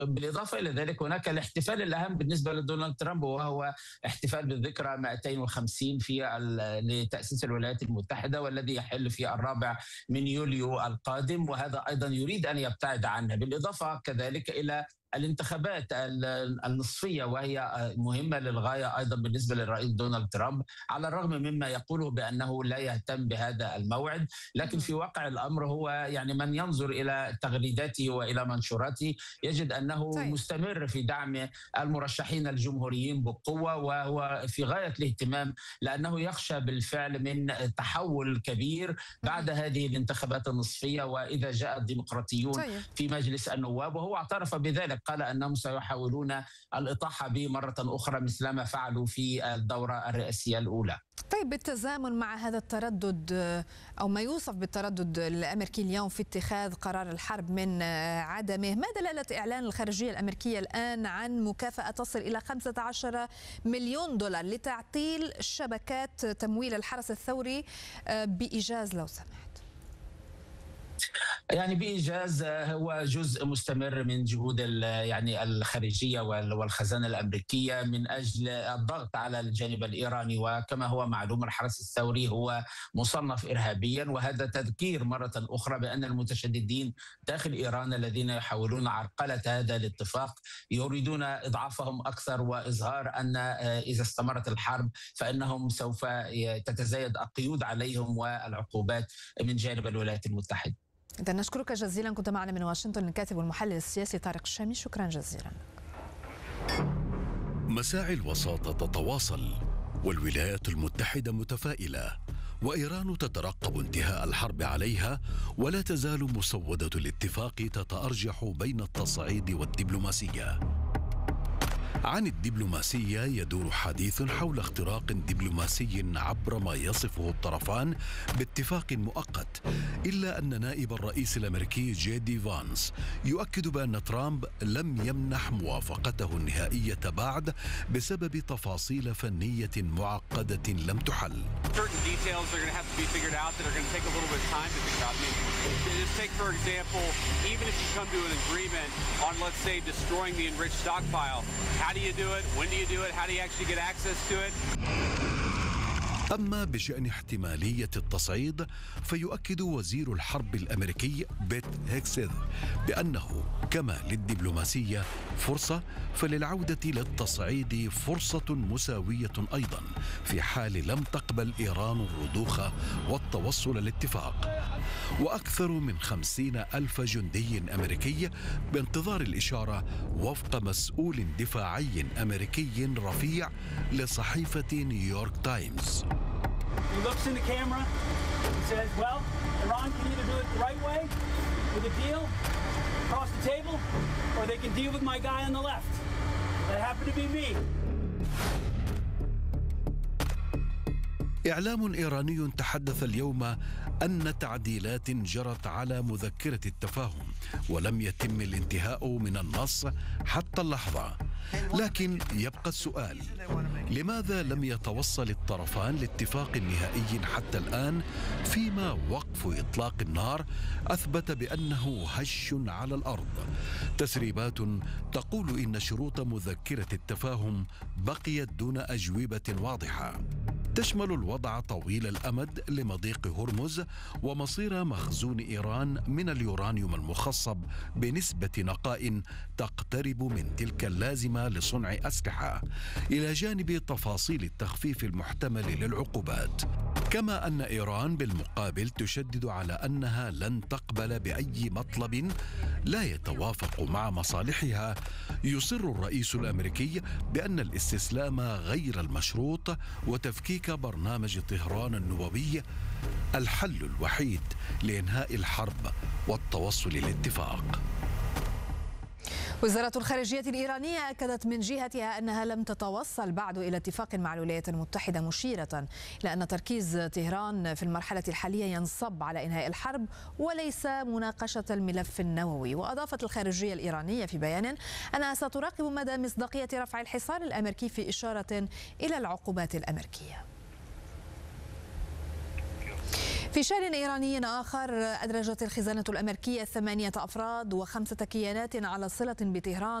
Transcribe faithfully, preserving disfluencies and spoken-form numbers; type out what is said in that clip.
بالإضافة إلى ذلك هناك الاحتفال الأهم بالنسبة لدونالد ترامب، وهو احتفال بالذكرى مئتين وخمسين في لتأسيس الولايات المتحدة، والذي يحل في الرابع من يوليو القادم، وهذا أيضا يريد أن يبتعد عنه. بالإضافة كذلك إلى الانتخابات النصفية، وهي مهمة للغاية أيضا بالنسبة للرئيس دونالد ترامب، على الرغم مما يقوله بأنه لا يهتم بهذا الموعد، لكن في واقع الأمر هو يعني من ينظر إلى تغريداته وإلى منشوراته يجد أنه طيب. مستمر في دعم المرشحين الجمهوريين بقوة، وهو في غاية الاهتمام، لأنه يخشى بالفعل من تحول كبير بعد هذه الانتخابات النصفية، وإذا جاء الديمقراطيون طيب. في مجلس النواب، وهو اعترف بذلك، قال أنهم سيحاولون الإطاحة به مرة أخرى مثلما فعلوا في الدورة الرئاسية الأولى. طيب، بالتزامن مع هذا التردد أو ما يوصف بالتردد الأمريكي اليوم في اتخاذ قرار الحرب من عدمه، ما دلالة إعلان الخارجية الأمريكية الآن عن مكافأة تصل إلى خمسة عشر مليون دولار لتعطيل شبكات تمويل الحرس الثوري بإيجاز لو سمحت؟ يعني بإيجاز هو جزء مستمر من جهود يعني الخارجية والخزانة الأمريكية من أجل الضغط على الجانب الإيراني، وكما هو معلوم الحرس الثوري هو مصنف إرهابيا، وهذا تذكير مرة أخرى بأن المتشددين داخل إيران الذين يحاولون عرقلة هذا الاتفاق يريدون إضعافهم أكثر، وإظهار أن إذا استمرت الحرب فإنهم سوف تتزايد القيود عليهم والعقوبات من جانب الولايات المتحدة. إذا نشكرك جزيلا، كنت معنا من واشنطن الكاتب والمحلل السياسي طارق الشامي، شكرا جزيلا. مساعي الوساطة تتواصل، والولايات المتحدة متفائلة، وإيران تترقب انتهاء الحرب عليها، ولا تزال مسودة الاتفاق تتأرجح بين التصعيد والدبلوماسية. عن الدبلوماسية يدور حديث حول اختراق دبلوماسي عبر ما يصفه الطرفان باتفاق مؤقت، إلا أن نائب الرئيس الأمريكي جي دي فانس يؤكد بأن ترامب لم يمنح موافقته النهائية بعد بسبب تفاصيل فنية معقدة لم تحل. How do you do it? When do you do it? How do you actually get access to it? أما بشأن احتمالية التصعيد فيؤكد وزير الحرب الأمريكي بيت هيكسيث بأنه كما للدبلوماسية فرصة، فللعودة للتصعيد فرصة مساوية أيضا في حال لم تقبل إيران الرضوخ والتوصل لاتفاق. وأكثر من خمسين ألف جندي أمريكي بانتظار الإشارة وفق مسؤول دفاعي أمريكي رفيع لصحيفة نيويورك تايمز. He looks in the camera and says, well, Iran can either do it the right way with a deal across the table, or they can deal with my guy on the left. That happened to be me. إعلام إيراني تحدث اليوم أن تعديلات جرت على مذكرة التفاهم ولم يتم الانتهاء من النص حتى اللحظة، لكن يبقى السؤال: لماذا لم يتوصل الطرفان لاتفاق نهائي حتى الآن، فيما وقف إطلاق النار أثبت بأنه هش على الأرض؟ تسريبات تقول إن شروط مذكرة التفاهم بقيت دون أجوبة واضحة تشمل الوضع طويل الأمد لمضيق هرمز ومصير مخزون إيران من اليورانيوم المخصب بنسبة نقاء تقترب من تلك اللازمة لصنع أسلحة، إلى جانب تفاصيل التخفيف المحتمل للعقوبات. كما أن إيران بالمقابل تشدد على أنها لن تقبل بأي مطلب لا يتوافق مع مصالحها. يصر الرئيس الأمريكي بأن الاستسلام غير المشروط وتفكيك برنامج طهران النووي الحل الوحيد لإنهاء الحرب والتوصل للاتفاق. وزارة الخارجية الإيرانية أكدت من جهتها أنها لم تتوصل بعد إلى اتفاق مع الولايات المتحدة، مشيرة إلى أن تركيز طهران في المرحلة الحالية ينصب على إنهاء الحرب وليس مناقشة الملف النووي. وأضافت الخارجية الإيرانية في بيان أنها ستراقب مدى مصداقية رفع الحصار الأمريكي في إشارة إلى العقوبات الأمريكية. في شأن إيراني آخر، أدرجت الخزانة الأمريكية ثمانية أفراد وخمسة كيانات على صلة بطهران